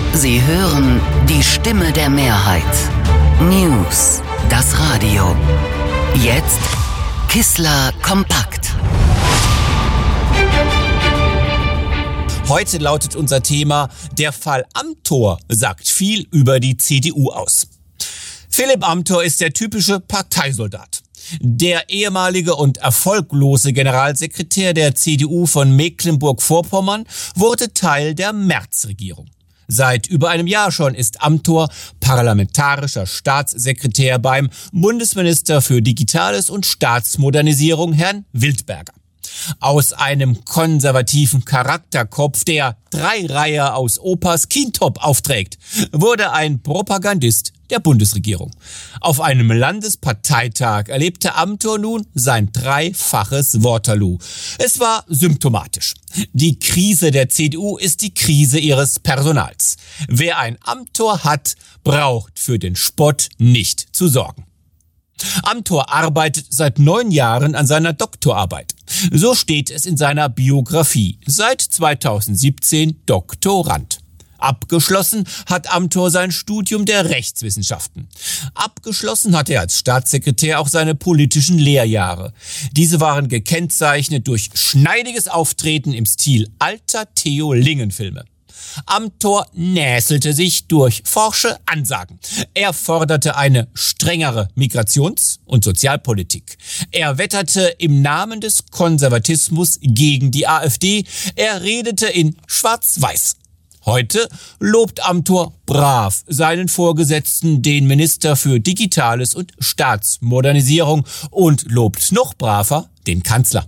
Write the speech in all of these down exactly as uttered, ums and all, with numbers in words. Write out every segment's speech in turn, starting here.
Sie hören die Stimme der Mehrheit. News, das Radio. Jetzt Kissler kompakt. Heute lautet unser Thema: Der Fall Amthor sagt viel über die C D U aus. Philipp Amthor ist der typische Parteisoldat. Der ehemalige und erfolglose Generalsekretär der C D U von Mecklenburg-Vorpommern wurde Teil der Merz-Regierung. Seit über einem Jahr schon ist Amthor parlamentarischer Staatssekretär beim Bundesminister für Digitales und Staatsmodernisierung, Herrn Wildberger. Aus einem konservativen Charakterkopf, der drei Reihe aus Opas Kindtop aufträgt, wurde ein Propagandist der Bundesregierung. Auf einem Landesparteitag erlebte Amthor nun sein dreifaches Waterloo. Es war symptomatisch. Die Krise der C D U ist die Krise ihres Personals. Wer ein Amthor hat, braucht für den Spott nicht zu sorgen. Amthor arbeitet seit neun Jahren an seiner Doktorarbeit. So steht es in seiner Biografie. Seit zweitausendsiebzehn Doktorand. Abgeschlossen hat Amthor sein Studium der Rechtswissenschaften. Abgeschlossen hat er als Staatssekretär auch seine politischen Lehrjahre. Diese waren gekennzeichnet durch schneidiges Auftreten im Stil alter Theo Lingen-Filme. Amthor näselte sich durch forsche Ansagen. Er forderte eine strengere Migrations- und Sozialpolitik. Er wetterte im Namen des Konservatismus gegen die AfD. Er redete in Schwarz-Weiß. Heute lobt Amthor brav seinen Vorgesetzten, den Minister für Digitales und Staatsmodernisierung, und lobt noch braver den Kanzler.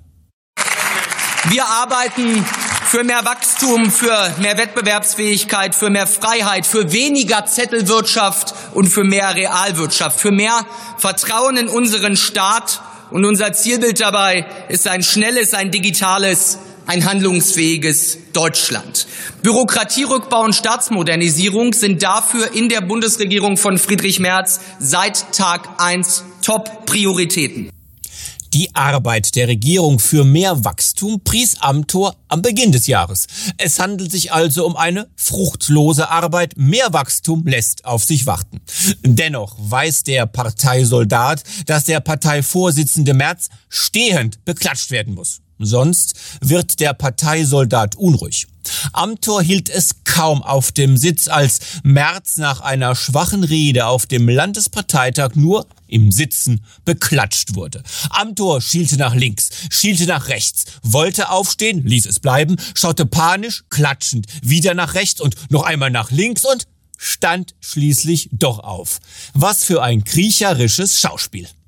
Wir arbeiten für mehr Wachstum, für mehr Wettbewerbsfähigkeit, für mehr Freiheit, für weniger Zettelwirtschaft und für mehr Realwirtschaft, für mehr Vertrauen in unseren Staat. Und unser Zielbild dabei ist ein schnelles, ein digitales, ein handlungsfähiges Deutschland. Bürokratierückbau und Staatsmodernisierung sind dafür in der Bundesregierung von Friedrich Merz seit Tag eins Top-Prioritäten. Die Arbeit der Regierung für mehr Wachstum pries Amthor am Beginn des Jahres. Es handelt sich also um eine fruchtlose Arbeit. Mehr Wachstum lässt auf sich warten. Dennoch weiß der Parteisoldat, dass der Parteivorsitzende Merz stehend beklatscht werden muss. Sonst wird der Parteisoldat unruhig. Amthor hielt es kaum auf dem Sitz, als Merz nach einer schwachen Rede auf dem Landesparteitag nur im Sitzen beklatscht wurde. Amthor schielte nach links, schielte nach rechts, wollte aufstehen, ließ es bleiben, schaute panisch, klatschend, wieder nach rechts und noch einmal nach links und stand schließlich doch auf. Was für ein kriecherisches Schauspiel.